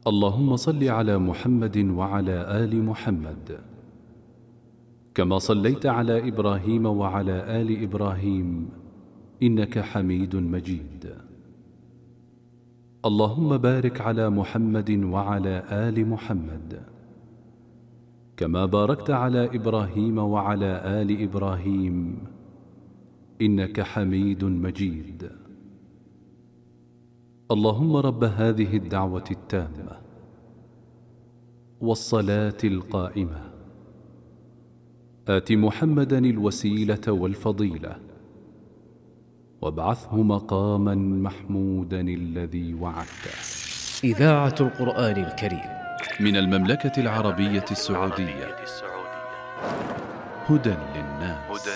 اللهم صل على محمد وعلى آل محمد كما صليت على إبراهيم وعلى آل إبراهيم إنك حميد مجيد. اللهم بارك على محمد وعلى آل محمد كما باركت على إبراهيم وعلى آل إبراهيم إنك حميد مجيد. اللهم رب هذه الدعوة التامة والصلاة القائمة آت محمدا الوسيلة والفضيلة وابعثه مقاما محمودا الذي وعدته. إذاعة القرآن الكريم من المملكة العربية السعودية. هدى للناس.